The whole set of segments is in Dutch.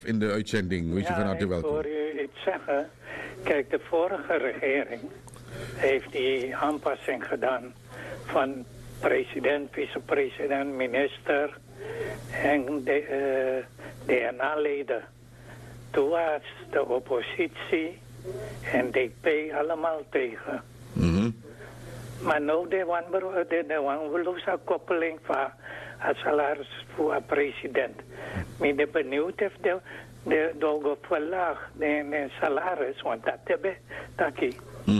in de uitzending. Wees je van harte welkom. Ik hoor u iets zeggen. Kijk, de vorige regering heeft die aanpassing gedaan van president, vicepresident, minister en de DNA-leden. Toen was de oppositie en DP allemaal tegen. Maar nu de wanbeloze koppeling van het salaris voor een president. Ik ben benieuwd of de dogo verlaag de salaris, want dat hebben taki.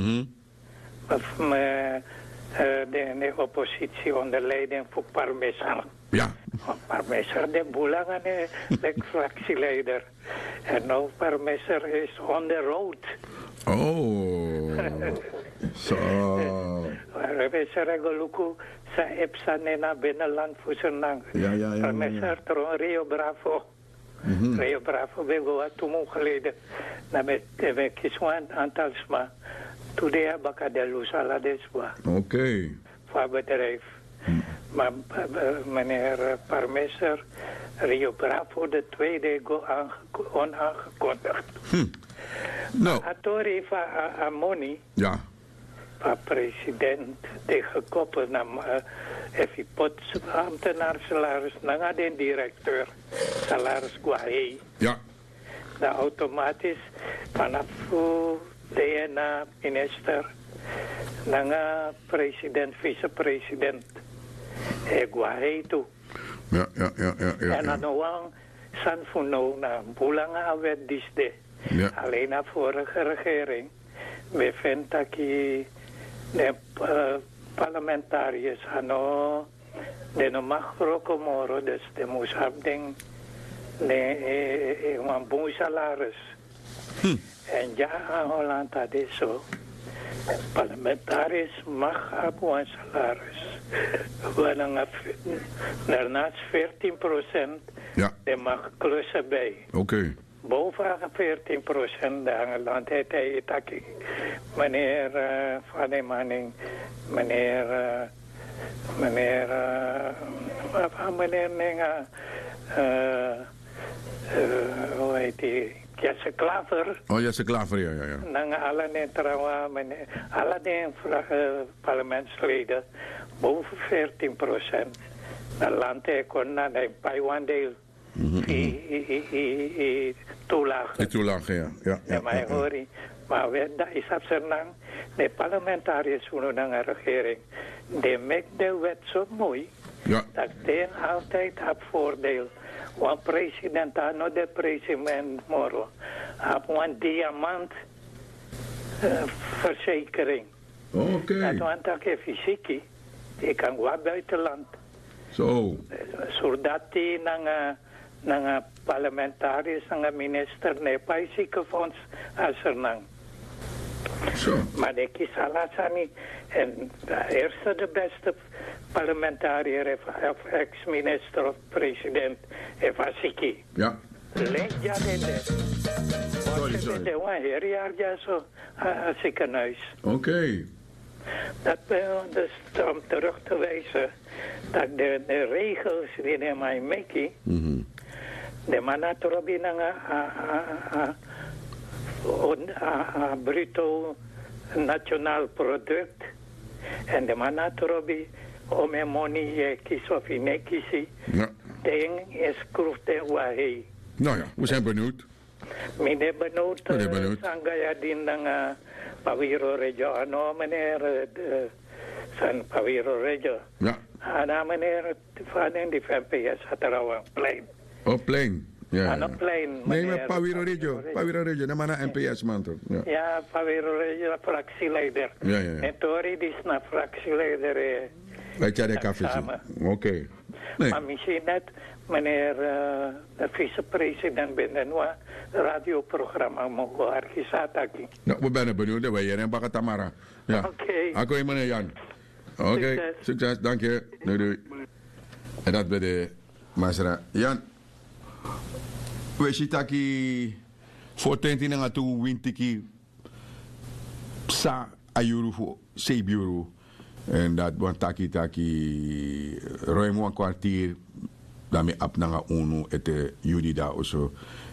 De oppositie onder leiding voor Parmesan. Ja. Parmesan de Boelangen de fractieleider. En nu Parmesan is on the road. Oh. Zo. We zeggen luku sa EPSA na binnenland voor zijn Ja. Parmesan tron Rio Bravo. Rio Bravo we go toen geleden. Na met we kiswan aantalsma. Today bakadelu saladeswa. Oké. Voor bedrijf. Maar meneer Parmeser, Rio Bravo de tweede onaangekondigd. Nou. Atori van Amoni, Ja. van president, de gekoppeld naar even ambtenaar salaris, naar de directeur salaris Guahe. Ja. Dat automatisch vanaf DNA minister, naar president, vicepresident. Guahe toe. Ja. En dan nog San Funo na Bulanga werd disde. Ja. Alleen na vorige regering. We vinden dat de parlementariërs ano de no mag rokomoro, dus de moest hebben een boel salaris. En ja, in Holland dat is zo. Parlementariërs mag hebben een salaris. Daarnaast 14%. Ja. De mag klussen bij. Oké. Boven 14% de Engeland heeft hij het. Meneer Van der Manning, meneer Nenga, hoe heet die? Jesse Klaver. Oh, Jesse Klaver, ja. Nang alle netrouwa, alle de parlementsleden boven 14%. Dat land kon naar de Paiwandeel. Toelagen. Die toelagen, ja. Maar dat is absurdang. De parlementariërs van de regering, die maken de wet zo mooi, dat die altijd heb voordeel. Want president, de president moro, heb een diamant verzekering. Oké. Dat want dat fysiek, die kan wel buitenland. Zo. Zodat die naar parlementariërs, naar minister, naar ziekenfonds, als er nang. Zo. Maar de Kisalasani, en de eerste, de beste parlementariër, of ex-minister of president, Evasiki. Ja. Leek ja de. Sorry. De one hier jaar ja zo ziekenhuis. Oké. Dat dus om terug te wijzen dat de regels die de mij maken, de manatrobi bruto nationaal product en de manatrobi om een money kies of in kiesie, ding is kroefte wahe. Nou ja, we zijn benieuwd. Meneer benieuwd. Sangaya din ng Pawiro Rejo. Ano, meneer San Pawiro Rejo. Ja. Ano, meneer van die VPS had er al een plein. Oh, plein. Ja. Ano, plein. Nee, maar Pawiro Rejo. Pawiro Rejo, dat maar een NPS man toch? Ja. Ja, Pawiro Rejo, fractieleider. Ja. En Tori is na fractieleider. Weet jij de café? Oké. Nee. Maar misschien net, meneer de vicepresident binnen een radioprogramma mogen argisataki. Nou, we zijn benieuwd. We zijn in Bakatamara. Ja. Oké. Oké, meneer Jan. Oké, succes. Dank je. Doei. En dat bij de Masra. Jan, we zitten voor 10 jaar toe wintiki sa ayuru voor Sebiuru. En dat want taki ruim een kwartier daarmee op naar UNO et juli daar of zo.